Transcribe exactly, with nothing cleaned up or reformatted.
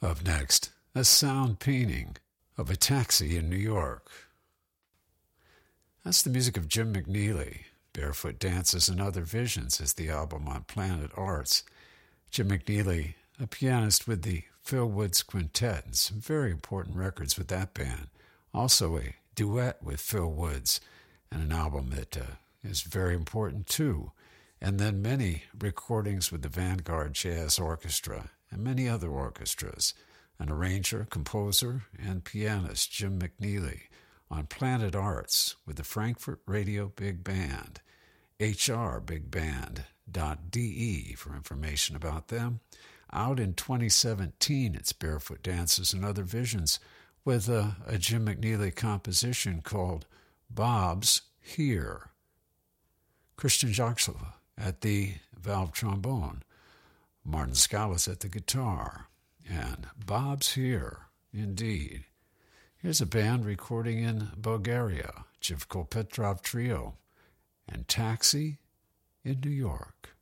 Up next, a sound painting of a taxi in New York. That's the music of Jim McNeely. Barefoot Dances and Other Visions is the album on Planet Arts. Jim McNeely, a pianist with the Phil Woods Quintet, and some very important records with that band. Also a duet with Phil Woods, and an album that uh, is very important too. And then many recordings with the Vanguard Jazz Orchestra and many other orchestras. An arranger, composer, and pianist, Jim McNeely, on Planet Arts with the Frankfurt Radio Big Band, h r big band dot d e for information about them. Out in twenty seventeen, it's Barefoot Dances and Other Visions with a, a Jim McNeely composition called Bob's Here. Christian Joxela at the valve trombone, Martin Scalise at the guitar, and Bob's Here, indeed. Here's a band recording in Bulgaria, Jivko Petrov Trio, and Taxi in New York.